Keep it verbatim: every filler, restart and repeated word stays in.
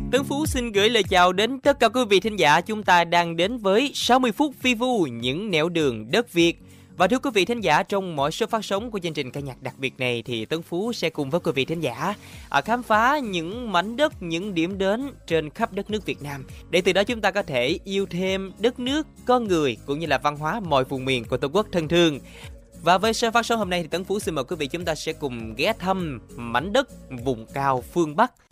Tấn Phú xin gửi lời chào đến tất cả quý vị thính giả. Chúng ta đang đến với sáu mươi phút vi vu những nẻo đường đất Việt. Và thưa quý vị thính giả, trong mỗi số phát sóng của chương trình ca nhạc đặc biệt này thì Tấn Phú sẽ cùng với quý vị thính giả à, khám phá những mảnh đất, những điểm đến trên khắp đất nước Việt Nam, để từ đó chúng ta có thể yêu thêm đất nước, con người cũng như là văn hóa mọi vùng miền của Tổ quốc thân thương. Và với số phát sóng hôm nay thì Tấn Phú xin mời quý vị chúng ta sẽ cùng ghé thăm mảnh đất vùng cao phương Bắc.